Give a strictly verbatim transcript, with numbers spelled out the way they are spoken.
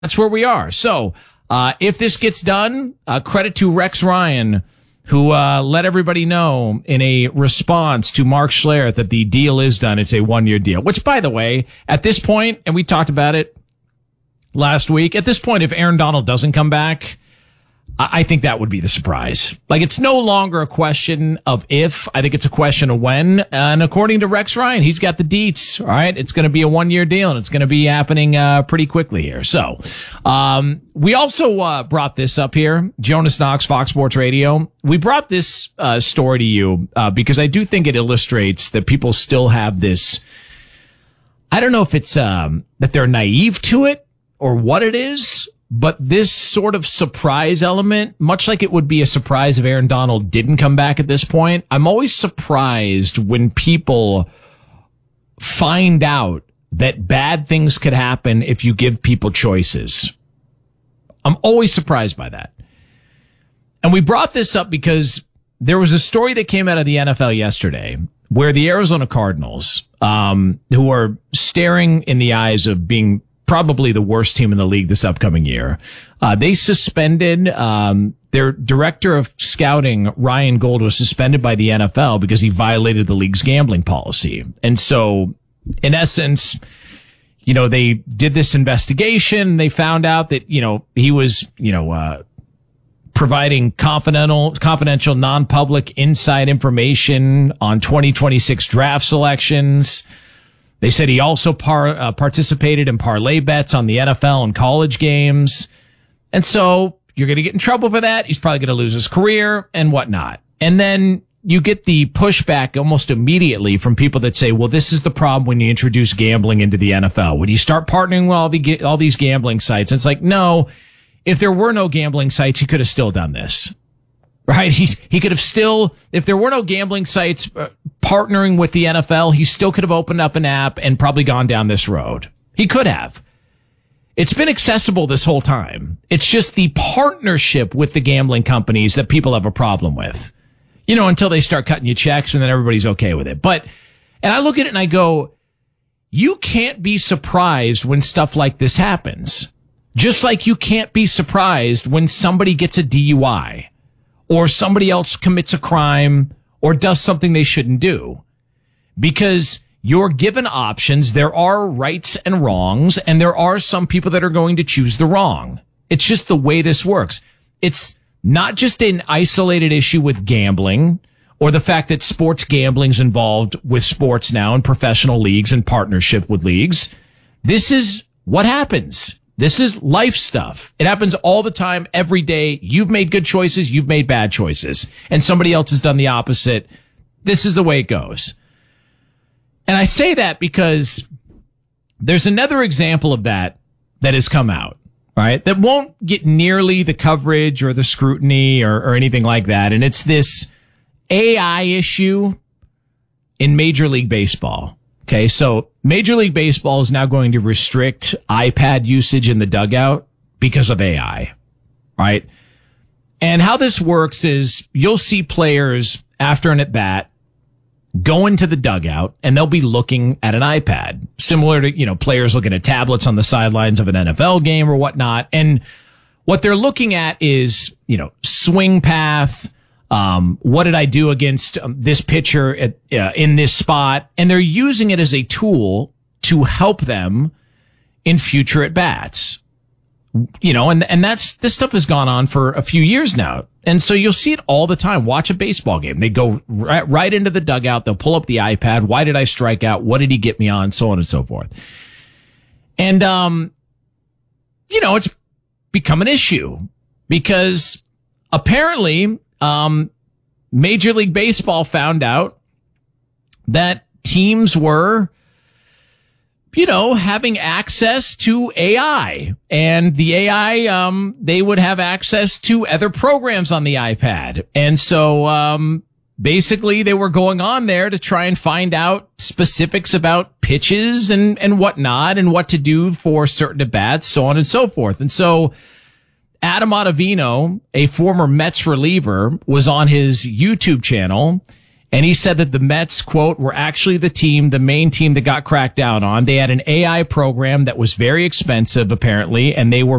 That's where we are. So, uh, if this gets done, uh, credit to Rex Ryan, who, uh, let everybody know in a response to Mark Schlereth that the deal is done. It's a one year deal, which by the way, at this point, and we talked about it last week, at this point, if Aaron Donald doesn't come back, I think that would be the surprise. Like, it's no longer a question of if. I think it's a question of when. And according to Rex Ryan, he's got the deets. All right. It's going to be a one year deal and it's going to be happening, uh, pretty quickly here. So, um, we also, uh, brought this up here. Jonas Knox, Fox Sports Radio. We brought this, uh, story to you, uh, because I do think it illustrates that people still have this. I don't know if it's, um, that they're naive to it or what it is. But this sort of surprise element, much like it would be a surprise if Aaron Donald didn't come back at this point, I'm always surprised when people find out that bad things could happen if you give people choices. I'm always surprised by that. And we brought this up because there was a story that came out of the N F L yesterday where the Arizona Cardinals, um, who are staring in the eyes of being probably the worst team in the league this upcoming year. Uh, they suspended, um, their director of scouting, Ryan Gold, was suspended by the N F L because he violated the league's gambling policy. And so, in essence, you know, they did this investigation. They found out that, you know, he was, you know, uh, providing confidential, confidential, non-public inside information on twenty twenty-six draft selections. They said he also par, uh, participated in parlay bets on the N F L and college games. And so you're going to get in trouble for that. He's probably going to lose his career and whatnot. And then you get the pushback almost immediately from people that say, well, this is the problem when you introduce gambling into the N F L. When you start partnering with all, the, all these gambling sites, it's like, no, if there were no gambling sites, he could have still done this. Right? He, he could have still, if there were no gambling sites uh, partnering with the N F L, he still could have opened up an app and probably gone down this road. He could have. It's been accessible this whole time. It's just the partnership with the gambling companies that people have a problem with. You know, until they start cutting you checks and then everybody's okay with it. But, and I look at it and I go, you can't be surprised when stuff like this happens. Just like you can't be surprised when somebody gets a D U I. Or somebody else commits a crime or does something they shouldn't do. Because you're given options. There are rights and wrongs, and there are some people that are going to choose the wrong. It's just the way this works. It's not just an isolated issue with gambling or the fact that sports gambling's involved with sports now and professional leagues and partnership with leagues. This is what happens. This is life stuff. It happens all the time, every day. You've made good choices. You've made bad choices. And somebody else has done the opposite. This is the way it goes. And I say that because there's another example of that that has come out, right? That won't get nearly the coverage or the scrutiny or, or anything like that. And it's this A I issue in Major League Baseball. Okay, so Major League Baseball is now going to restrict iPad usage in the dugout because of A I, right? And how this works is you'll see players after an at-bat go into the dugout and they'll be looking at an iPad, similar to, you know, players looking at tablets on the sidelines of an N F L game or whatnot. And what they're looking at is, you know, swing path. Um, what did I do against um, this pitcher at, uh, in this spot? And they're using it as a tool to help them in future at bats. You know, and, and that's, this stuff has gone on for a few years now. And so you'll see it all the time. Watch a baseball game. They go right, right into the dugout. They'll pull up the iPad. Why did I strike out? What did he get me on? So on and so forth. And, um, you know, it's become an issue because apparently, Um, Major League Baseball found out that teams were, you know, having access to A I, and the A I, um, they would have access to other programs on the iPad. And so, um, basically they were going on there to try and find out specifics about pitches and, and whatnot and what to do for certain at-bats, so on and so forth. And so, Adam Ottavino, a former Mets reliever, was on his YouTube channel And he said that the Mets, quote, were actually the team, the main team that got cracked down on. They had an A I program that was very expensive, apparently, and they were